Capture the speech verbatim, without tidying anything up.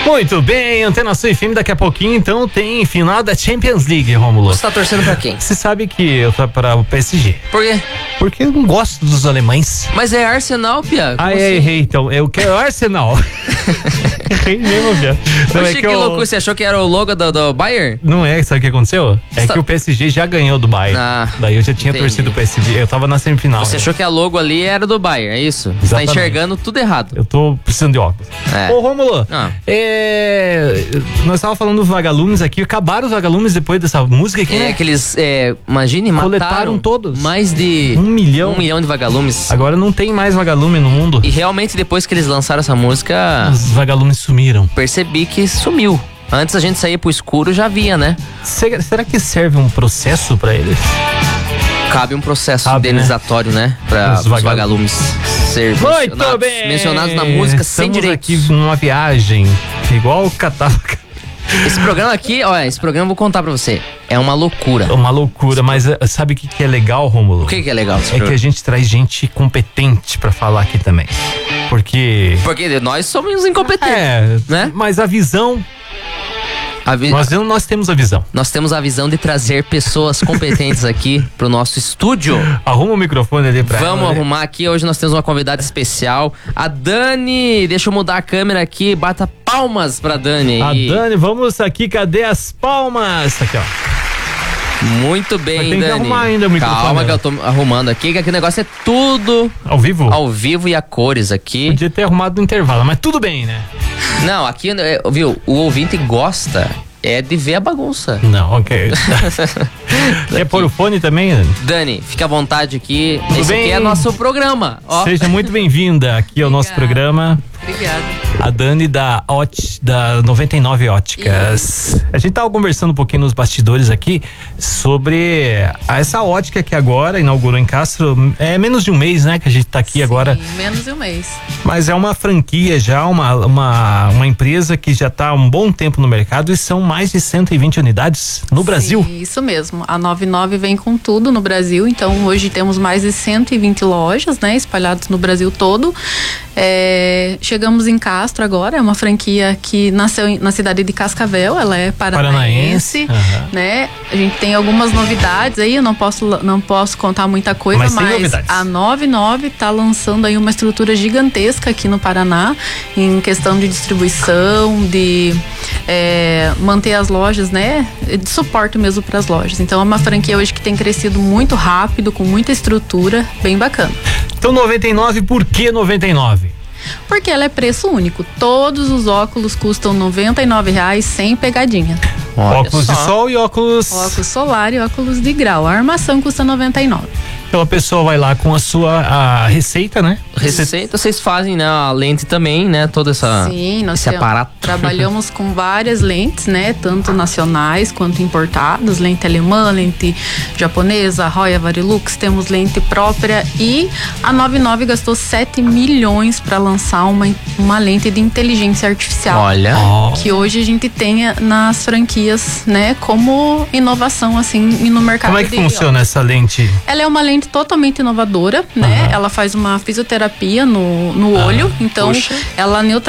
Muito bem, Antena Sul F M, daqui a pouquinho então tem final da Champions League, Rômulo. Você tá torcendo pra quem? Você sabe que eu tô para o P S G. Por quê? Porque eu não gosto dos alemães. Mas é Arsenal, Pia. Ah, é, errei então. Eu quero Arsenal. Errei mesmo, Pia. Não, é que, que eu... loucura, você achou que era o logo do, do Bayern? Não é, sabe o que aconteceu? É Sa... que o P S G já ganhou do Bayern. Ah, daí eu já tinha entendi. torcido o P S G, eu tava na semifinal. Você né? achou que a logo ali era do Bayern, é isso? Exatamente. Você tá enxergando tudo errado. Eu tô precisando de óculos. É. Ô, Rômulo, ah. é... nós tava falando dos vagalumes aqui, acabaram os vagalumes depois dessa música aqui, é, né? Aqueles, é, imagine, coletaram todos. Mais de um milhão. Um milhão de vagalumes. Agora não tem mais vagalume no mundo. E realmente depois que eles lançaram essa música... Os vagalumes sumiram. Percebi que sumiu. Antes a gente saía pro escuro, já via, né? Será que serve um processo pra eles? Cabe um processo Cabe, indenizatório, né? né? Pra os vagalumes, vagalumes ser Muito mencionados, bem. mencionados na música. Estamos sem direitos. aqui numa viagem, igual o catálogo. Esse programa aqui, olha, esse programa eu vou contar pra você. É uma loucura. É uma loucura, mas sabe o que, que é legal, Rômulo? O que, que é legal? É programa? Que a gente traz gente competente pra falar aqui também. Porque... Porque nós somos incompetentes, é, né? Mas a visão... A vi... nós, nós temos a visão. Nós temos a visão de trazer pessoas competentes aqui pro nosso estúdio. Arruma o microfone ali pra Vamos ela, arrumar aqui. Hoje nós temos uma convidada especial, a Dani. Deixa eu mudar a câmera aqui. Bata palmas pra Dani. A Dani, vamos aqui. Cadê as palmas? Aqui, ó. Muito bem, Mas tem Dani. Que arrumar ainda o microfone. Calma que eu tô arrumando aqui, que aqui o negócio é tudo ao vivo. Ao vivo e a cores aqui. Podia ter arrumado no intervalo, mas tudo bem, né? Não, aqui, viu, o ouvinte gosta é de ver a bagunça. Não, ok. Quer pôr o fone também, Dani? Dani, fica à vontade aqui. Tudo Esse bem? aqui é nosso programa. Ó. Seja muito bem-vinda aqui ao nosso programa. Obrigada. A Dani da, Ot, da noventa e nove Óticas. Isso. A gente tava conversando um pouquinho nos bastidores aqui sobre essa ótica que agora inaugurou em Castro. É menos de um mês, né, que a gente tá aqui. Sim, agora. Menos de um mês. Mas é uma franquia já, uma, uma, uma empresa que já tá há um bom tempo no mercado e são mais de cento e vinte unidades no Sim, Brasil. Isso mesmo. A noventa e nove vem com tudo no Brasil, então hoje temos mais de cento e vinte lojas, né, espalhadas no Brasil todo. É, chegamos em Castro agora, é uma franquia que nasceu na cidade de Cascavel, ela é paranaense, paranaense uhum. né? A gente tem algumas novidades aí, eu não posso, não posso contar muita coisa, mas, mas a noventa e nove está lançando aí uma estrutura gigantesca aqui no Paraná, em questão de distribuição, de é, manter as lojas, né? De suporte mesmo para as lojas. Então é uma franquia hoje que tem crescido muito rápido, com muita estrutura, bem bacana. Então noventa e nove, por que noventa e nove? Porque ela é preço único. Todos os óculos custam noventa e nove reais sem pegadinha. Olha óculos só. De sol e óculos... Óculos solar e óculos de grau. A armação custa noventa e nove. Então a pessoa vai lá com a sua a receita, né? Receita, vocês fazem, né? A lente também, né? Toda essa Sim, nós esse aparato. Trabalhamos com várias lentes, né? Tanto nacionais quanto importadas. Lente alemã, lente japonesa, Roya, Varilux. Temos lente própria e a noventa e nove gastou sete milhões para lançar uma, uma lente de inteligência artificial. Olha. Que hoje a gente tem nas franquias, né? Como inovação, assim, no mercado. Como é que de, funciona ó. essa lente? Ela é uma lente totalmente inovadora, né? Uhum. Ela faz uma fisioterapia no, no olho, ah, então puxa. Ela neutraliza